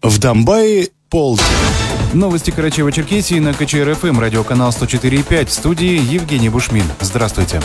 В Донбассе полдень. Новости Карачаево-Черкесии на КЧР-ФМ, радиоканал 104.5, в студии Евгений Бушмин. Здравствуйте.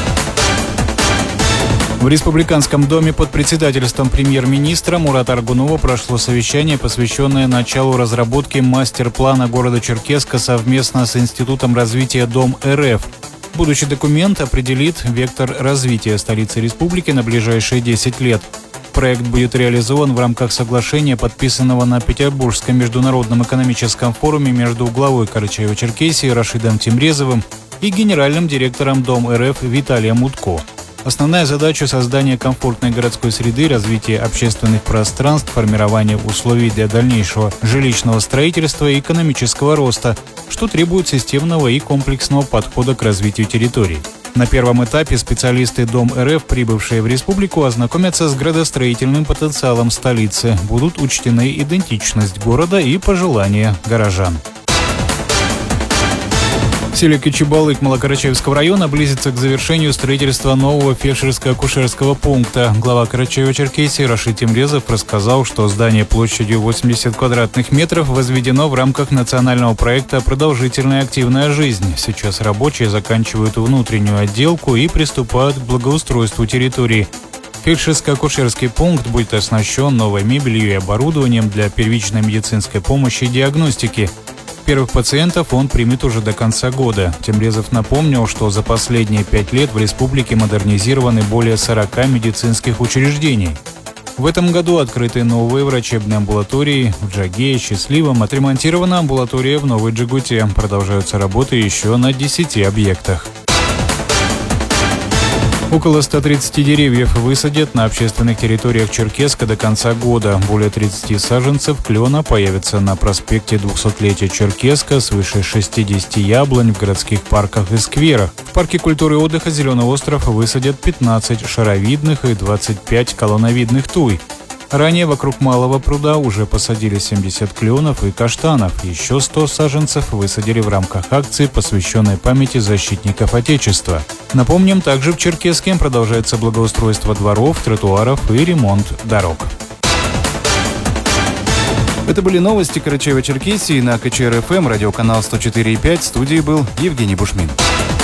В Республиканском доме под председательством премьер-министра Мурата Аргунова прошло совещание, посвященное началу разработки мастер-плана города Черкесска совместно с Институтом развития Дом РФ. Будущий документ определит вектор развития столицы республики на ближайшие 10 лет. Проект будет реализован в рамках соглашения, подписанного на Петербургском международном экономическом форуме между главой Карачаево-Черкесии Рашидом Тимрезовым и генеральным директором Дом РФ Виталием Утко. Основная задача – создание комфортной городской среды, развитие общественных пространств, формирование условий для дальнейшего жилищного строительства и экономического роста, что требует системного и комплексного подхода к развитию территорий. На первом этапе специалисты Дом РФ, прибывшие в республику, ознакомятся с градостроительным потенциалом столицы. Будут учтены идентичность города и пожелания горожан. В селе Кичибалык Малокарачаевского района близится к завершению строительства нового фельдшерско-акушерского пункта. Глава Карачаево-Черкесии Рашид Тимрезов рассказал, что здание площадью 80 квадратных метров возведено в рамках национального проекта «Продолжительная активная жизнь». Сейчас рабочие заканчивают внутреннюю отделку и приступают к благоустройству территории. Фельдшерско-акушерский пункт будет оснащен новой мебелью и оборудованием для первичной медицинской помощи и диагностики. Первых пациентов он примет уже до конца года. Тимрезов напомнил, что за последние 5 лет в республике модернизированы более 40 медицинских учреждений. В этом году открыты новые врачебные амбулатории в Джагее, Счастливом, отремонтирована амбулатория в Новой Джигуте. Продолжаются работы еще на 10 объектах. Около 130 деревьев высадят на общественных территориях Черкесска до конца года. Более 30 саженцев клена появятся на проспекте 200-летия Черкесска, свыше 60 яблонь в городских парках и скверах. В парке культуры и отдыха «Зеленый остров» высадят 15 шаровидных и 25 колонновидных туй. Ранее вокруг Малого пруда уже посадили 70 кленов и каштанов. Еще 100 саженцев высадили в рамках акции, посвященной памяти защитников Отечества. Напомним, также в Черкесске продолжается благоустройство дворов, тротуаров и ремонт дорог. Это были новости Карачаево-Черкесии на КЧР-ФМ, радиоканал 104.5. В студии был Евгений Бушмин.